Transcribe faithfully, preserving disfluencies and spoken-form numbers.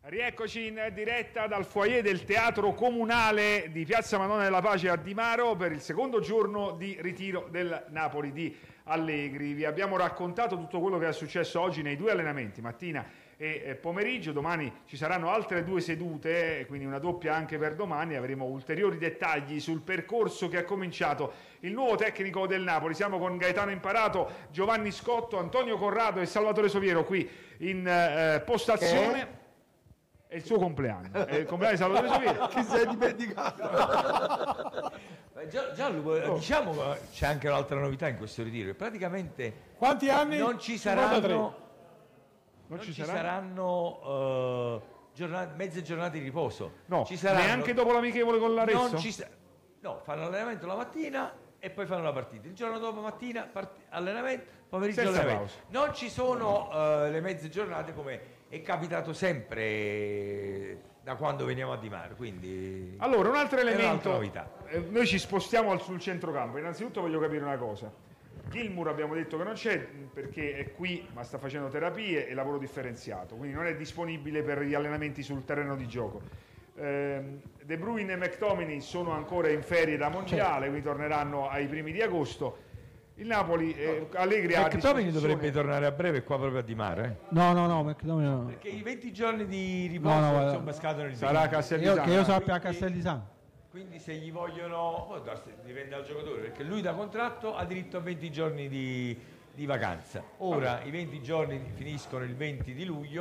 Rieccoci in diretta dal foyer del Teatro Comunale di Piazza Madonna della Pace a Dimaro per il secondo giorno di ritiro del Napoli di Allegri. Vi abbiamo raccontato tutto quello che è successo oggi nei due allenamenti, mattina e pomeriggio. Domani ci saranno altre due sedute, quindi una doppia anche per domani. Avremo ulteriori dettagli sul percorso che ha cominciato il nuovo tecnico del Napoli. Siamo con Gaetano Imparato, Giovanni Scotto, Antonio Corrado e Salvatore Soviero qui in eh, postazione. Eh? È il suo compleanno, è il compleanno di Salvatore Soviero. Chi si è dimenticato? Gianluco, oh. diciamo che c'è anche un'altra novità in questo ritiro. Praticamente quanti anni? Non ci saranno, non non ci ci saranno, saranno uh, giornate, mezze giornate di riposo. No, ci saranno, neanche dopo l'amichevole con l'Arezzo? Non ci sa- no, fanno l'allenamento la mattina e poi fanno la partita. Il giorno dopo mattina part- allenamento, pomeriggio Senza allenamento. pausa. Non ci sono uh, le mezze giornate come è capitato sempre da quando veniamo a Dimaro, quindi allora un altro elemento, novità. Eh, noi ci spostiamo sul centrocampo. Innanzitutto voglio capire una cosa: Gilmour abbiamo detto che non c'è perché è qui ma sta facendo terapie e lavoro differenziato, quindi non è disponibile per gli allenamenti sul terreno di gioco. eh, De Bruyne e McTominay sono ancora in ferie da mondiale, quindi torneranno ai primi di agosto. Il Napoli, eh, Allegri ha McTominay dovrebbe tornare a breve qua proprio a Dimaro, eh? No, no, no, McTominay no. Perché i venti giorni di riposo No, no, insomma scadono il sarà venti. Castellisano. Io, che io sappia a Castellisano. Quindi se gli vogliono, oh, dipende dal giocatore, perché lui da contratto ha diritto a venti giorni di, di vacanza. Ora i venti giorni finiscono il venti di luglio.